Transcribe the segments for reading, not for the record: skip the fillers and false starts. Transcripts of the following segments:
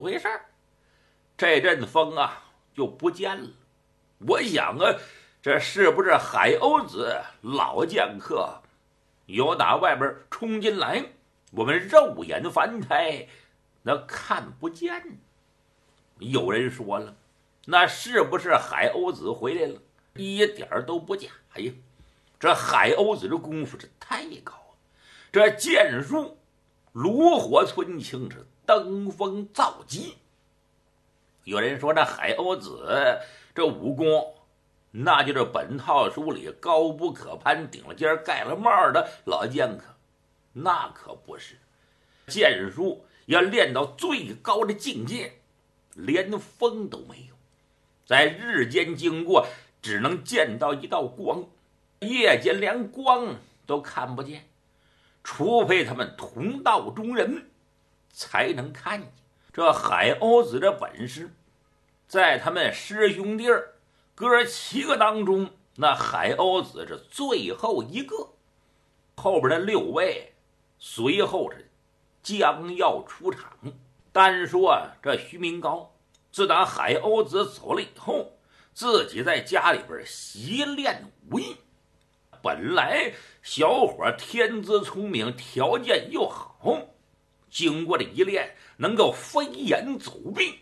回事儿？这阵风啊就不见了。我想啊，这是不是海鸥子老剑客由打外边冲进来，我们肉眼凡胎那看不见？有人说了，那是不是海鸥子回来了？一点都不假呀！这海鸥子的功夫是太高了，这剑术炉火纯青，是登峰造极。有人说这海鸥子这武功，那就是本套书里高不可攀、顶了尖盖了帽的老剑客，那可不是。剑术要练到最高的境界，连风都没有，在日间经过只能见到一道光，夜间连光都看不见，除非他们同道中人才能看见。这海鸥子的本事，在他们师兄弟哥7个当中，那海鸥子是最后一个，后边的6位随后是将要出场。单说这徐明高，自打海鸥子走了以后，自己在家里边习练武艺。本来小伙天资聪明，条件又好，经过这一练，能够飞檐走壁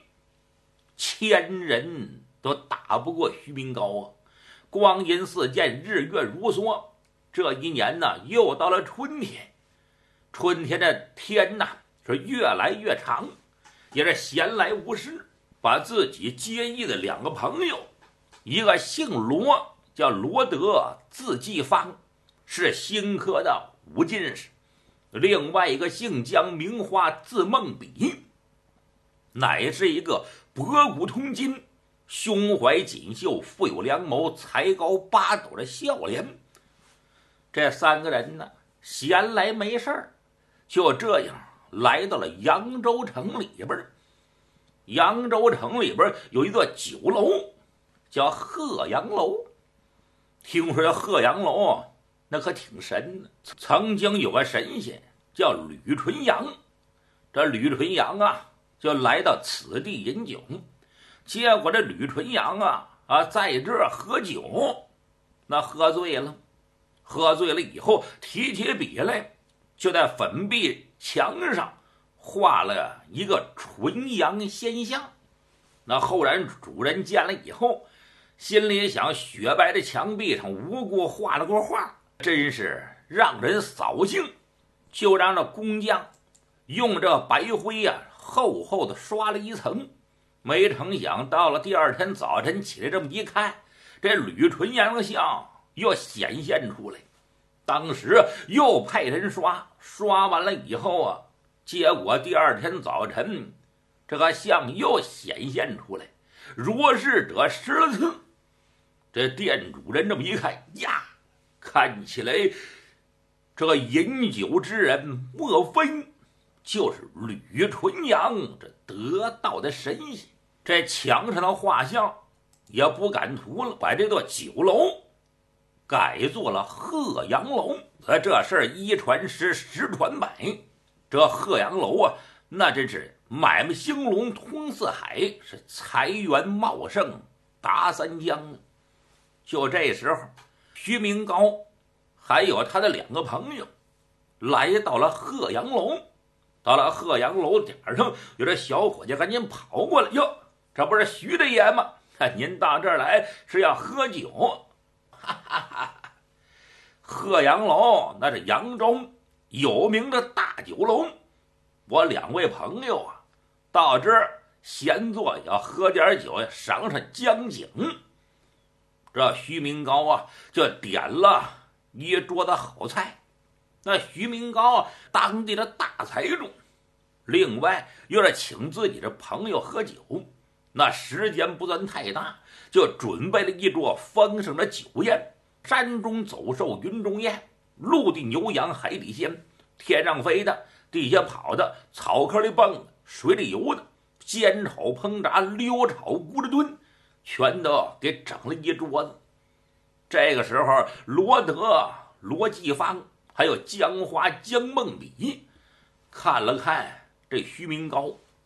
，1000人都打不过徐明高啊！光阴似箭，日月如梭。这一年呢，又到了春天，春天的天呐是越来越长，也是闲来无事，把自己结义的2个朋友，一个姓罗，叫罗德，字继芳，是新科的武进士；另外一个姓姜，名花，字梦比，乃是一个博古通今、胸怀锦绣、富有良谋、才高八斗的笑脸。这3个人呢，闲来没事儿，就这样来到了扬州城里边。扬州城里边有一座酒楼，叫鹤阳楼。听说这鹤阳楼那可挺神的，曾经有个神仙叫吕纯阳，这吕纯阳啊就来到此地饮酒，结果这吕纯阳在这儿喝酒，那喝醉了以后，提起笔来，就在粉壁墙上画了一个纯阳仙像。那后然主人见了以后，心里想，雪白的墙壁上无故画了个画，真是让人扫兴，就让这工匠用这白灰厚厚的刷了一层。没成想到了第2天早晨起来，这么一看，这吕纯阳的像又显现出来。当时又派人刷完了以后结果第2天早晨这个像又显现出来，如是者10次。这店主人这么一看呀，看起来这个饮酒之人莫非就是吕纯阳这得道的神仙。这墙上的画像也不敢涂了，把这座酒楼改做了鹤阳楼。这事儿1传10，10传百，这鹤阳楼那真是买卖兴隆通四海，是财源茂盛达3江。就这时候，徐明高还有他的2个朋友来到了鹤阳楼。到了鹤阳楼点上，有这小伙计赶紧跑过来，哟，这不是徐大爷吗？您到这儿来是要喝酒？哈哈哈！鹤阳楼那是扬州有名的大酒楼，我2位朋友到这儿闲坐，要喝点酒，赏赏江景。这徐明高就点了一桌子好菜。那徐明高当地的大财主，另外又是请自己的朋友喝酒，那时间不算太大，就准备了一桌丰盛的酒宴。山中走兽，云中雁，陆地牛羊，海底鲜，天上飞的，地下跑的，草坑里蹦的，水里游的，煎炒烹炸溜炒咕噜炖，全都给整了一桌子。这个时候，罗德、罗继芳还有姜花、姜梦比看了看这徐明高，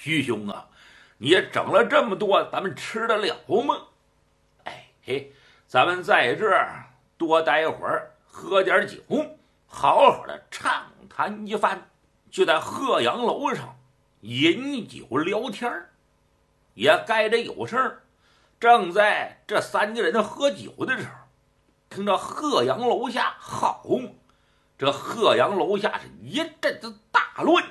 徐兄啊，你整了这么多，咱们吃得了吗？哎嘿，咱们在这儿多待会儿，喝点酒，好好的畅谈一番。就在鹤阳楼上饮酒聊天，也该着有事儿。正在这三个人喝酒的时候，听着鹤阳楼下好，这鹤阳楼下是一阵子大乱。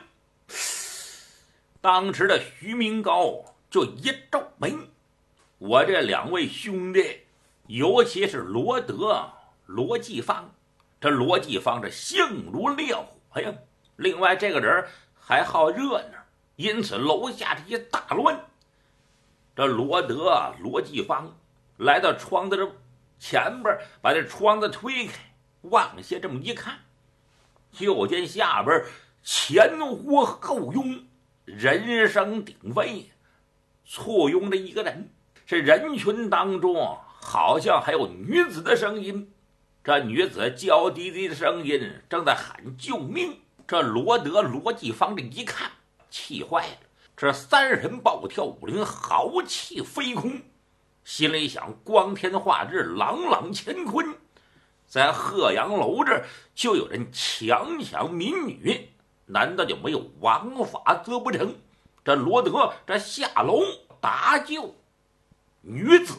当时的徐明高就一皱眉，我这两位兄弟，尤其是罗德、罗继芳，这罗继芳这性如烈火呀，另外这个人还好热闹，因此楼下这一大乱。这罗德、罗继芳来到窗子这前边，把这窗子推开，往下这么一看，就见下边前呼后拥，人声鼎沸，簇拥着一个人。这人群当中好像还有女子的声音，这女子娇滴滴的声音正在喊救命。这罗德、罗继芳这一看，气坏了。这三人暴跳武林，豪气飞空，心里想：光天化日，朗朗乾坤，在鹤阳楼这就有人强抢民女，难道就没有王法则不成？这罗德这下楼搭救女子。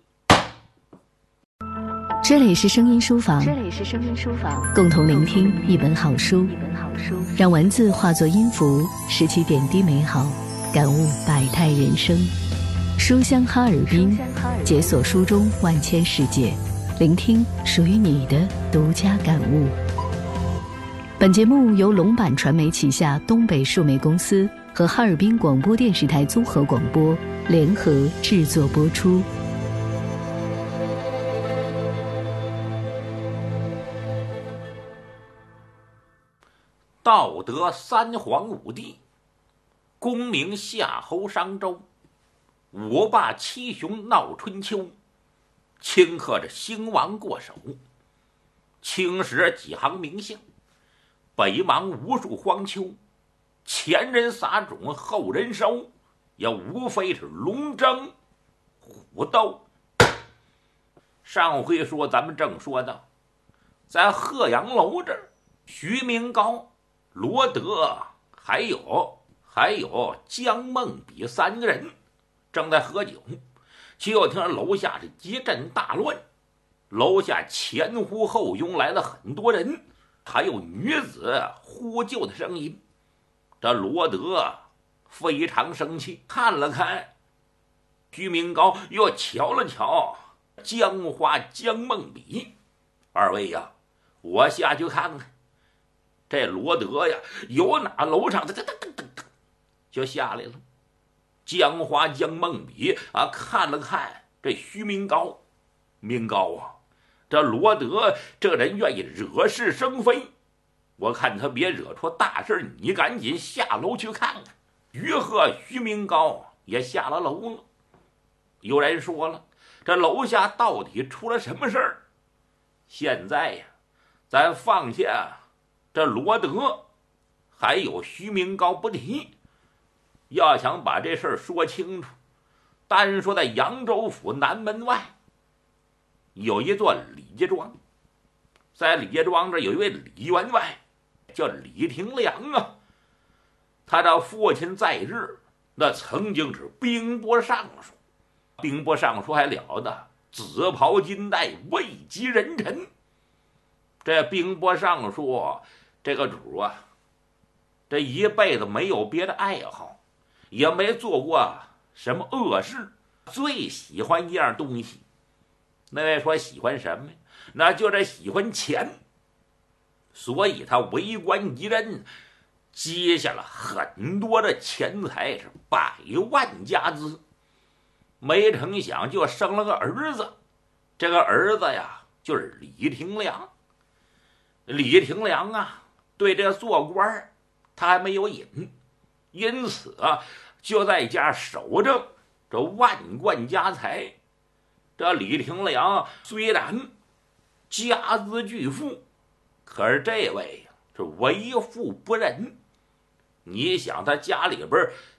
这里是声音书房，共同聆听一本好书，让文字化作音符，拾起点滴美好，感悟百态人生。书香哈尔滨，解锁书中万千世界，聆听属于你的独家感悟。本节目由龙版传媒旗下东北数媒公司和哈尔滨广播电视台综合广播联合制作播出。 道德三皇五帝，功名夏侯商周，五霸七雄闹春秋，顷刻着兴亡过手，青史几行名相，北邙无数荒丘，前人撒种后人收，也无非是龙争虎斗。上回说咱们正说到，在鹤阳楼这儿，徐明高、罗德还有江梦比三个人正在喝酒，就听着楼下是一阵大乱，楼下前呼后拥来了很多人，还有女子呼救的声音。这罗德非常生气，看了看徐明高，又瞧了瞧江花、江梦比，二位呀，我下去看看。这罗德呀，由哪楼上就下来了。江花、江梦比看了看这徐明高，明高啊，这罗德这人愿意惹是生非，我看他别惹出大事，你赶紧下楼去看看。于和徐明高也下了楼了。有人说了，这楼下到底出了什么事儿？现在呀，咱放下这罗德还有徐明高不提，要想把这事儿说清楚，单说在扬州府南门外有一座李家庄，在李家庄这有一位李员外叫李廷良啊，他的父亲在日那曾经是兵部尚书，兵部尚书还了得，紫袍金带，位极人臣。这兵部尚书这个主啊，这一辈子没有别的爱好，也没做过什么恶事，最喜欢一样东西。那位说喜欢什么呀？那就是喜欢钱。所以他为官一任，接下了很多的钱财，是百万家资。没成想就生了个儿子，这个儿子呀就是李廷良。李廷良啊，对这做官他还没有瘾，因此就在家守着这万贯家财。这李廷良虽然家资巨富，可是这位是为富不仁。你想他家里边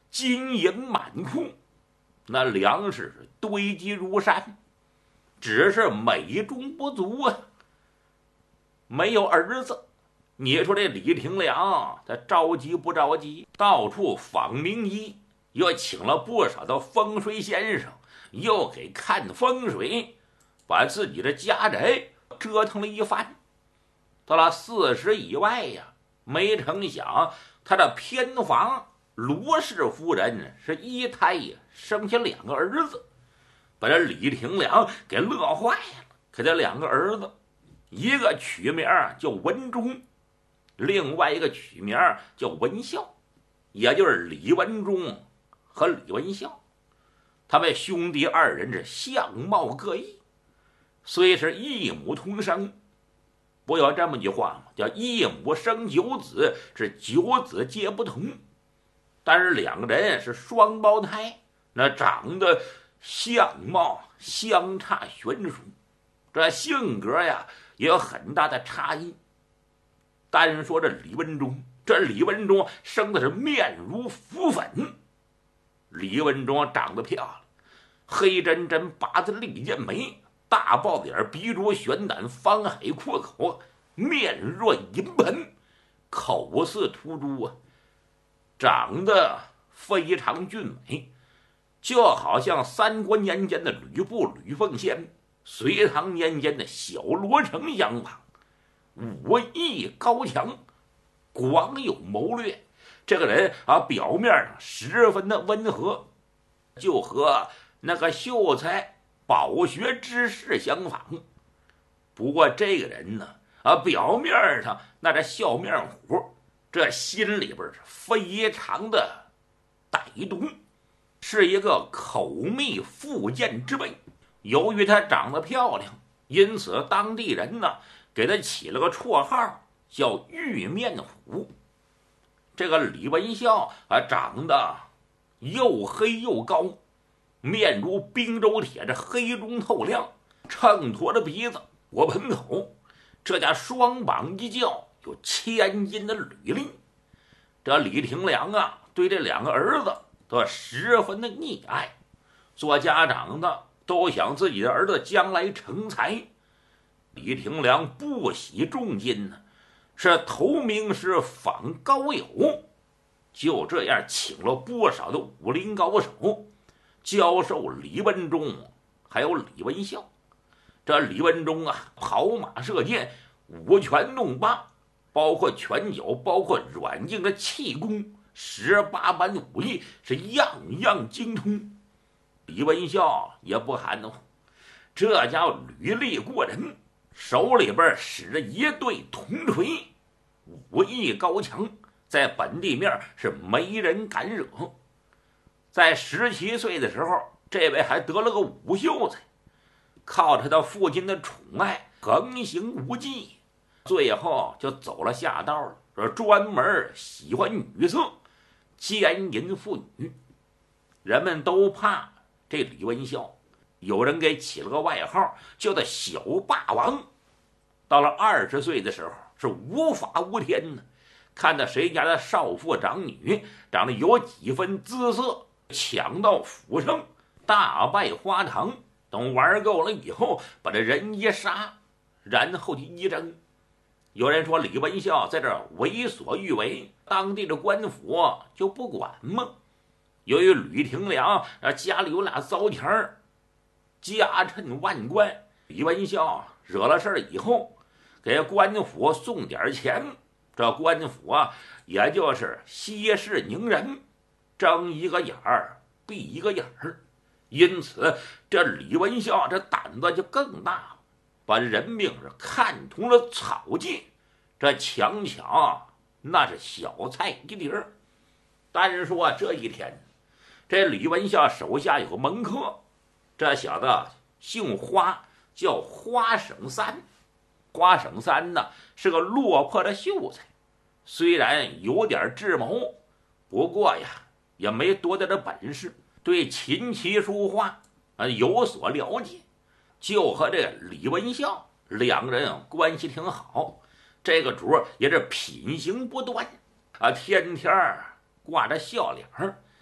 金银满库，那粮食是堆积如山，只是美中不足啊，没有儿子。你说这李廷良他着急不着急？到处访名医，又请了不少的风水先生，又给看风水，把自己的家宅折腾了一番。到了40以外呀，没成想他的偏房罗氏夫人是一胎生下2个儿子，把这李廷良给乐坏了。可这2个儿子，一个取名叫文忠，另外一个取名叫文孝，也就是李文忠和李文孝。他们兄弟2人是相貌各异，虽是异母同生，不有这么句话吗？叫一母生9子，是9子皆不同。但是2个人是双胞胎，那长得相貌相差悬殊，这性格呀也有很大的差异。单说这李文忠，这李文忠生的是面如浮粉。李文忠长得漂亮，黑真真八字利剑眉，大豹子眼，鼻珠悬胆，方海阔口，面若银盆，口似凸珠啊，长得非常俊美，就好像3国年间的吕布吕奉先，隋唐年间的小罗成相仿。武艺高强，广有谋略。这个人啊，表面上十分的温和，就和那个秀才饱学之士相仿。不过这个人呢，表面上那这笑面虎，这心里边是非常的歹毒，是一个口蜜腹剑之辈。由于她长得漂亮，因此当地人呢给他起了个绰号叫玉面虎。这个李文孝长得又黑又高，面如冰州铁，这黑中透亮，秤砣的鼻子，火盆口，这家双膀一较有1000斤的履历。这李廷良对这2个儿子都十分的溺爱，做家长的都想自己的儿子将来成才。李廷良不喜重金呢，是投名师访高友，就这样请了不少的武林高手教授李文忠还有李文孝。这李文忠跑马射箭，舞拳弄棒，包括拳脚，包括软硬的气功，18般武艺是样样精通。李文孝也不含糊，这家伙履历过人，手里边使着一对铜锤，武艺高强，在本地面是没人敢惹。在17岁的时候，这位还得了个武秀才，靠着他父亲的宠爱，横行无忌，最后就走了下道了，说专门喜欢女色，奸淫妇女。人们都怕这李文孝，有人给起了个外号叫他小霸王。到了20岁的时候是无法无天呢，看到谁家的少妇长女长得有几分姿色，抢到府上大拜花堂，等玩够了以后把这人一杀，然后就一扔。有人说李文孝在这为所欲为，当地的官府就不管吗？由于吕廷良家里有俩糟钱儿，家趁万贯，李文孝惹了事儿以后，给官府送点钱，这官府也就是息事宁人，睁一个眼儿闭一个眼儿。因此这李文孝这胆子就更大了，把人命是看同了草芥，这强抢那是小菜一碟儿。但是说这一天，这李文孝手下有个门客，这小子姓花，叫花省三。花省三呢是个落魄的秀才，虽然有点智谋，不过呀也没多大的本事，对琴棋书画有所了解，就和这李文孝2个人关系挺好。这个主也是品行不端天天挂着笑脸，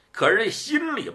可是这心里